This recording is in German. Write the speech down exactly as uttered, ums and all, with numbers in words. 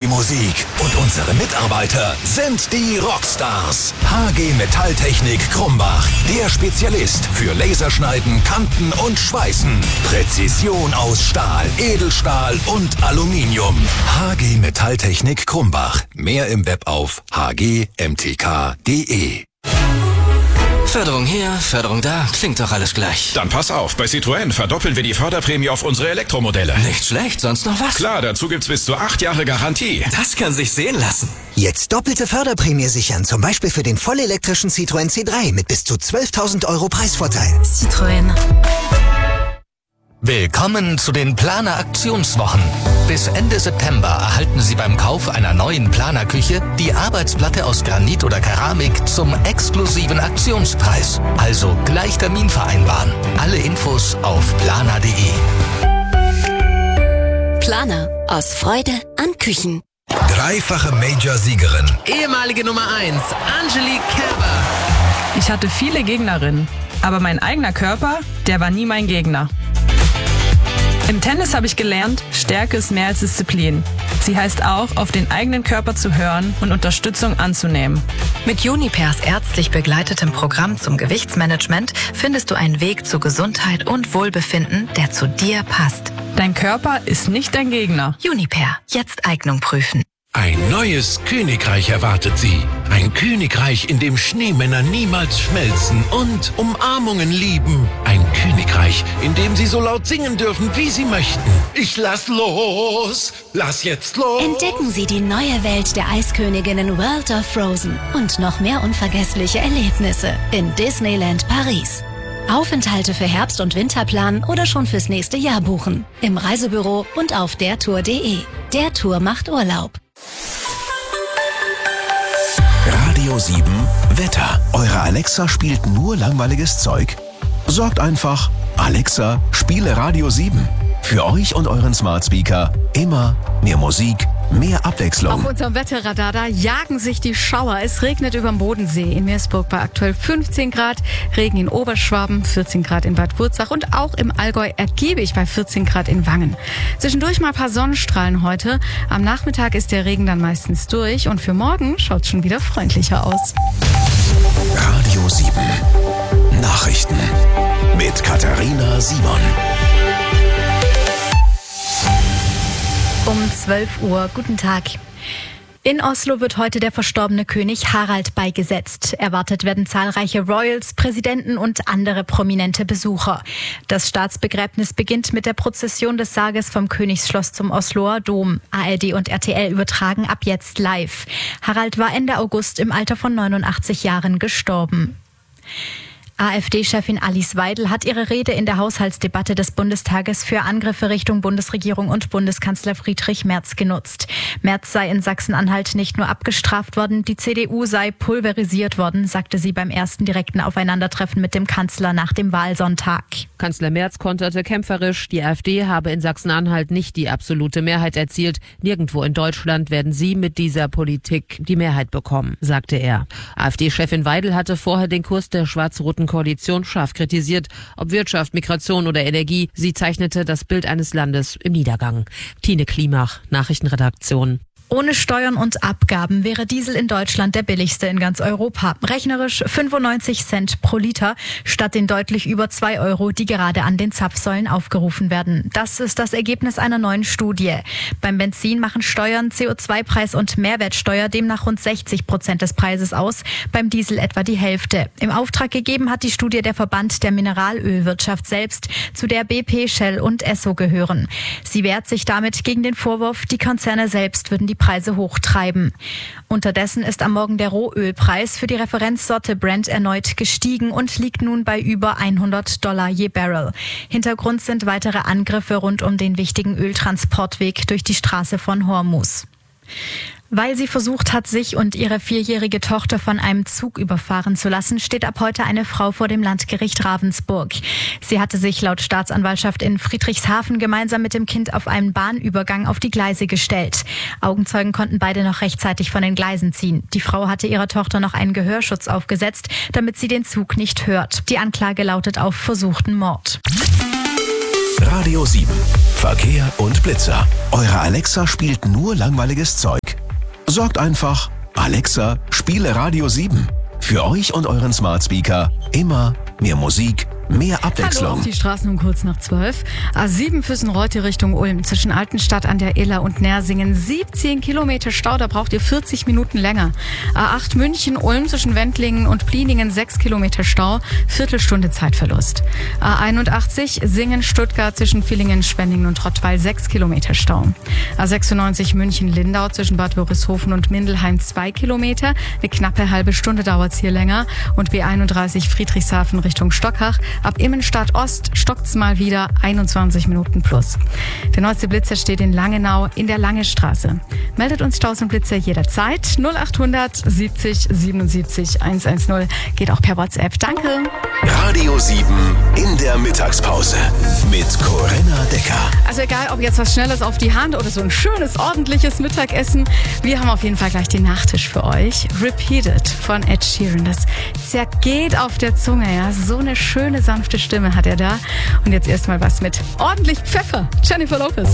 Musik und unsere Mitarbeiter sind die Rockstars. H G Metalltechnik Krumbach, der Spezialist für Laserschneiden, Kanten und Schweißen. Präzision aus Stahl, Edelstahl und Aluminium. H G Metalltechnik Krumbach. Mehr im Web auf h g m t k punkt d e. Förderung hier, Förderung da, klingt doch alles gleich. Dann pass auf, bei Citroën verdoppeln wir die Förderprämie auf unsere Elektromodelle. Nicht schlecht, sonst noch was? Klar, dazu gibt's bis zu acht Jahre Garantie. Das kann sich sehen lassen. Jetzt doppelte Förderprämie sichern, zum Beispiel für den vollelektrischen Citroën C drei mit bis zu zwölftausend Euro Preisvorteil. Citroën. Willkommen zu den Planer Aktionswochen. Bis Ende September erhalten Sie beim Kauf einer neuen Planerküche die Arbeitsplatte aus Granit oder Keramik zum exklusiven Aktionspreis. Also gleich Termin vereinbaren. Alle Infos auf planer punkt de. Planer. Aus Freude an Küchen. Dreifache Major-Siegerin. Ehemalige Nummer eins, Angelique Kerber. Ich hatte viele Gegnerinnen, aber mein eigener Körper, der war nie mein Gegner. Im Tennis habe ich gelernt, Stärke ist mehr als Disziplin. Sie heißt auch, auf den eigenen Körper zu hören und Unterstützung anzunehmen. Mit Junipers ärztlich begleitetem Programm zum Gewichtsmanagement findest du einen Weg zu Gesundheit und Wohlbefinden, der zu dir passt. Dein Körper ist nicht dein Gegner. Juniper, jetzt Eignung prüfen. Ein neues Königreich erwartet Sie. Ein Königreich, in dem Schneemänner niemals schmelzen und Umarmungen lieben. Ein Königreich, in dem Sie so laut singen dürfen, wie Sie möchten. Ich lass los, lass jetzt los. Entdecken Sie die neue Welt der Eisköniginnen World of Frozen und noch mehr unvergessliche Erlebnisse in Disneyland Paris. Aufenthalte für Herbst- und Winter planen oder schon fürs nächste Jahr buchen. Im Reisebüro und auf der tour punkt de. Der Tour macht Urlaub. Radio sieben Wetter. Eure Alexa spielt nur langweiliges Zeug? Sorgt einfach, Alexa, spiele Radio sieben. Für euch und euren Smart Speaker immer mehr Musik, mehr Abwechslung. Auf unserem Wetterradar, da jagen sich die Schauer. Es regnet über dem Bodensee. In Meersburg bei aktuell fünfzehn Grad. Regen in Oberschwaben, vierzehn Grad in Bad Wurzach und auch im Allgäu ergiebig bei vierzehn Grad in Wangen. Zwischendurch mal ein paar Sonnenstrahlen heute. Am Nachmittag ist der Regen dann meistens durch und für morgen schaut es schon wieder freundlicher aus. Radio sieben Nachrichten mit Katharina Simon. Um zwölf Uhr. Guten Tag. In Oslo wird heute der verstorbene König Harald beigesetzt. Erwartet werden zahlreiche Royals, Präsidenten und andere prominente Besucher. Das Staatsbegräbnis beginnt mit der Prozession des Sarges vom Königsschloss zum Osloer Dom. A R D und R T L übertragen ab jetzt live. Harald war Ende August im Alter von neunundachtzig Jahren gestorben. AfD-Chefin Alice Weidel hat ihre Rede in der Haushaltsdebatte des Bundestages für Angriffe Richtung Bundesregierung und Bundeskanzler Friedrich Merz genutzt. Merz sei in Sachsen-Anhalt nicht nur abgestraft worden, die C D U sei pulverisiert worden, sagte sie beim ersten direkten Aufeinandertreffen mit dem Kanzler nach dem Wahlsonntag. Kanzler Merz konterte kämpferisch, die AfD habe in Sachsen-Anhalt nicht die absolute Mehrheit erzielt. Nirgendwo in Deutschland werden sie mit dieser Politik die Mehrheit bekommen, sagte er. AfD-Chefin Weidel hatte vorher den Kurs der schwarz-roten Koalition scharf kritisiert, ob Wirtschaft, Migration oder Energie. Sie zeichnete das Bild eines Landes im Niedergang. Tine Klimach, Nachrichtenredaktion. Ohne Steuern und Abgaben wäre Diesel in Deutschland der billigste in ganz Europa. Rechnerisch fünfundneunzig Cent pro Liter statt den deutlich über zwei Euro, die gerade an den Zapfsäulen aufgerufen werden. Das ist das Ergebnis einer neuen Studie. Beim Benzin machen Steuern, C O zwei Preis und Mehrwertsteuer demnach rund sechzig Prozent des Preises aus, beim Diesel etwa die Hälfte. Im Auftrag gegeben hat die Studie der Verband der Mineralölwirtschaft selbst, zu der B P, Shell und Esso gehören. Sie wehrt sich damit gegen den Vorwurf, die Konzerne selbst würden die Preise hochtreiben. Unterdessen ist am Morgen der Rohölpreis für die Referenzsorte Brent erneut gestiegen und liegt nun bei über hundert Dollar je Barrel. Hintergrund sind weitere Angriffe rund um den wichtigen Öltransportweg durch die Straße von Hormuz. Weil sie versucht hat, sich und ihre vierjährige Tochter von einem Zug überfahren zu lassen, steht ab heute eine Frau vor dem Landgericht Ravensburg. Sie hatte sich laut Staatsanwaltschaft in Friedrichshafen gemeinsam mit dem Kind auf einen Bahnübergang auf die Gleise gestellt. Augenzeugen konnten beide noch rechtzeitig von den Gleisen ziehen. Die Frau hatte ihrer Tochter noch einen Gehörschutz aufgesetzt, damit sie den Zug nicht hört. Die Anklage lautet auf versuchten Mord. Radio sieben. Verkehr und Blitzer. Eure Alexa spielt nur langweiliges Zeug. Sorgt einfach, Alexa, spiele Radio sieben. Für euch und euren Smart Speaker immer mehr Musik, mehr Abwechslung. Hallo auf die Straßen um kurz nach zwölf. A sieben Füssen-Reute Richtung Ulm zwischen Altenstadt an der Iller und Nersingen. siebzehn Kilometer Stau, da braucht ihr vierzig Minuten länger. A acht München-Ulm zwischen Wendlingen und Pliningen sechs Kilometer Stau, Viertelstunde Zeitverlust. A einundachtzig Singen-Stuttgart zwischen Villingen, Spenningen und Rottweil sechs Kilometer Stau. A sechsundneunzig München-Lindau zwischen Bad Wörishofen und Mindelheim zwei Kilometer. Eine knappe halbe Stunde dauert es hier länger. Und B einunddreißig Friedrichshafen Richtung Stockhach. Ab Immenstadt Ost stockt's mal wieder einundzwanzig Minuten plus. Der neueste Blitzer steht in Langenau in der Langestraße. Meldet uns Staus und Blitzer jederzeit. null achthundert siebzig siebenundsiebzig hundertzehn. Geht auch per WhatsApp. Danke. Radio sieben in der Mittagspause mit Corinna Decker. Also egal, ob jetzt was Schnelles auf die Hand oder so ein schönes, ordentliches Mittagessen. Wir haben auf jeden Fall gleich den Nachtisch für euch. Repeated von Ed Sheeran. Das zergeht auf der Zunge, ja. So eine schöne, sanfte Stimme hat er da. Und jetzt erstmal was mit ordentlich Pfeffer. Jennifer Lopez.